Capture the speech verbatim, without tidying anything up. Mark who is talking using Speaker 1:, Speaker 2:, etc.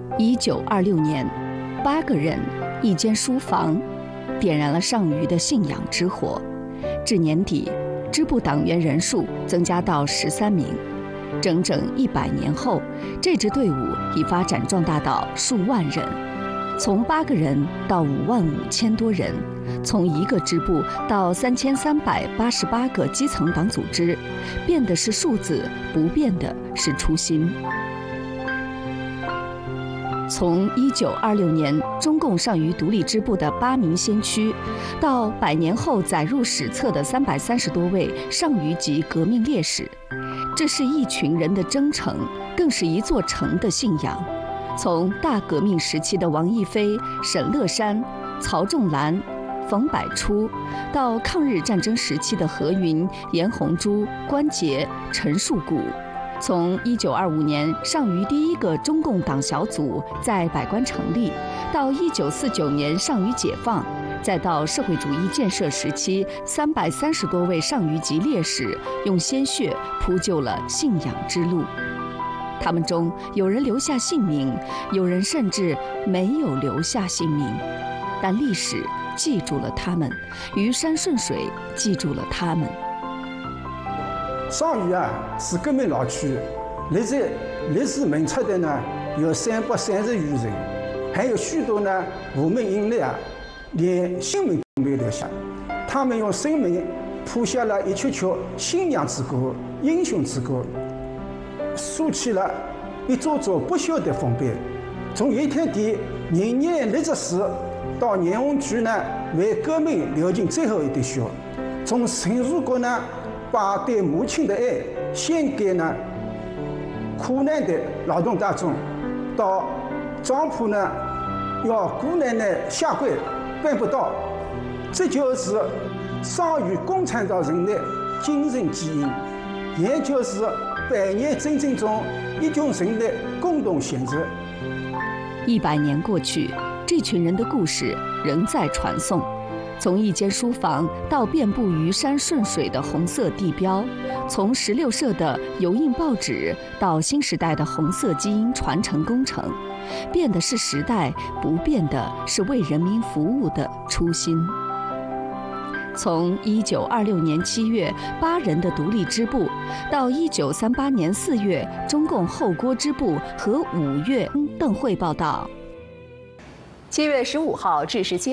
Speaker 1: 一九二六年，八个人一间书房，点燃了尚余的信仰之火。至年底，支部党员人数增加到十三名。整整一百年后，这支队伍已发展壮大到数万人，从八个人到五万五千多人，从一个支部到三千三百八十八个基层党组织，变的是数字，不变的是初心。从一九二六年中共尚余独立支部的八名先驱，到百年后载入史册的三百三十多位尚余级革命烈士，这是一群人的征程，更是一座城的信仰。从大革命时期的王逸飞、沈乐山、曹仲兰、冯百初，到抗日战争时期的何云、严红珠、关杰、陈树谷。从一九二五年尚余第一个中共党小组在百官成立，到一九四九年尚余解放，再到社会主义建设时期，三百三十多位尚余级烈士用鲜血铺就了信仰之路。他们中有人留下姓名，有人甚至没有留下姓名，但历史记住了他们，虞山顺水记住了他们。
Speaker 2: 尚余啊是革命老区，历在历史名册的呢有三百三十余人，还有许多呢无名英烈啊，连姓名都没有留下。他们用生命谱下了一曲曲信仰之歌、英雄之歌，竖起了一座座不朽的丰碑。从一天的人年历史史到年文局呢为革命流尽最后一滴血，从陈树国呢把对母亲的爱献给呢苦难的劳动大众，到庄普呢要姑奶奶下跪办不到，这就是尚余共产党人的精神基因，也就是百年征程中一群人的共同选择。
Speaker 1: 一百年过去，这群人的故事仍在传颂。从一间书房到遍布虞山顺水的红色地标，从十六社的油印报纸到新时代的红色基因传承工程，变的是时代，不变的是为人民服务的初心。从一九二六年七月八人的独立支部，到一九三八年四月中共后郭支部和五月邓慧报道。
Speaker 3: 七月十五号至十七。